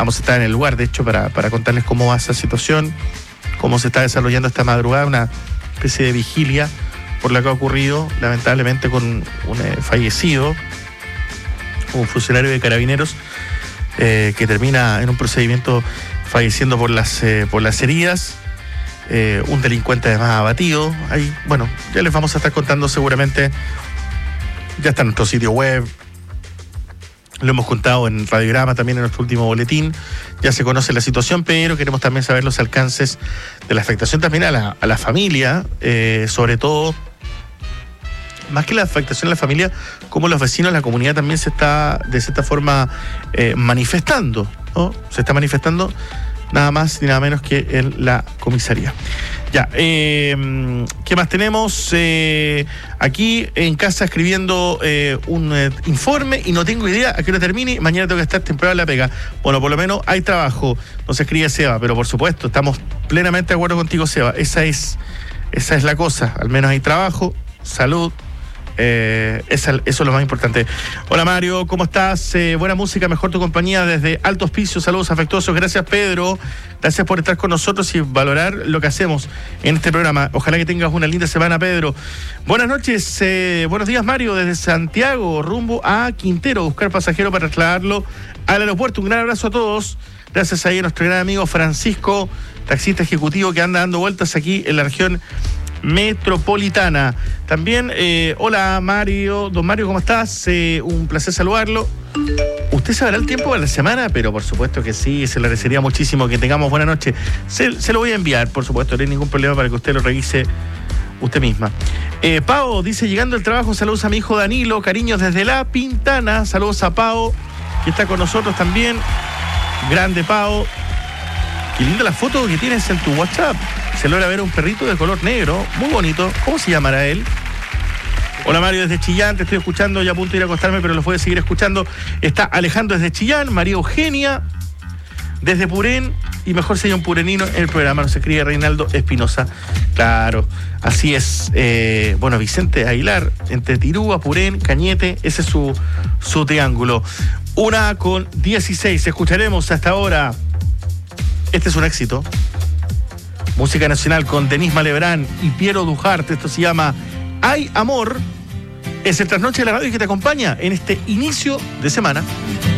vamos a estar en el lugar, de hecho, para contarles cómo va esa situación, cómo se está desarrollando esta madrugada, una especie de vigilia por la que ha ocurrido, lamentablemente, con un fallecido, un funcionario de Carabineros, que termina en un procedimiento falleciendo por las heridas. Un delincuente además abatido. Ahí, bueno, ya les vamos a estar contando seguramente. Ya está en nuestro sitio web, lo hemos contado en Radiograma, también en nuestro último boletín. Ya se conoce la situación, pero queremos también saber los alcances de la afectación también a la familia, sobre todo, más que la afectación a la familia, cómo los vecinos, la comunidad también se está de cierta forma manifestando, ¿no? Se está manifestando nada más ni nada menos que en la comisaría. Ya, ¿qué más tenemos? Aquí en casa escribiendo un informe y no tengo idea a qué hora termine. Mañana tengo que estar temprano en la pega. Bueno, por lo menos hay trabajo. No se escribe Seba, pero por supuesto, estamos plenamente de acuerdo contigo, Seba. Esa es la cosa. Al menos hay trabajo, salud. Eso es lo más importante. Hola Mario, ¿cómo estás? Buena música, mejor tu compañía desde Alto Hospicio, saludos afectuosos. Gracias Pedro, gracias por estar con nosotros y valorar lo que hacemos en este programa. Ojalá que tengas una linda semana, Pedro. Buenas noches, buenos días Mario, desde Santiago rumbo a Quintero, buscar pasajero para trasladarlo al aeropuerto. Un gran abrazo a todos. Gracias ahí a nuestro gran amigo Francisco, taxista ejecutivo que anda dando vueltas aquí en la región metropolitana. También, hola Mario, don Mario, ¿cómo estás? Un placer saludarlo. ¿Usted sabrá el tiempo de la semana? Pero por supuesto que sí, se le agradecería muchísimo que tengamos buena noche. Se lo voy a enviar, por supuesto, no hay ningún problema para que usted lo revise usted misma. Pao dice, llegando al trabajo, saludos a mi hijo Danilo, cariños desde La Pintana, saludos a Pao, que está con nosotros también. Grande Pao. Qué linda la foto que tienes en tu WhatsApp. Se logra ver un perrito de color negro, muy bonito. ¿Cómo se llamará él? Hola Mario desde Chillán, te estoy escuchando, ya a punto de ir a acostarme, pero los voy a seguir escuchando. Está Alejandro desde Chillán, María Eugenia desde Purén, y mejor sería un purenino en el programa, nos escribe Reinaldo Espinosa. Claro, así es. Bueno, Vicente Aguilar, entre Tirúa, Purén, Cañete, ese es su triángulo. 1:16, escucharemos hasta ahora. Este es un éxito. Música nacional con Denis Malebrán y Piero Dujarte. Esto se llama Hay Amor. Es el Trasnoche de la Radio que te acompaña en este inicio de semana.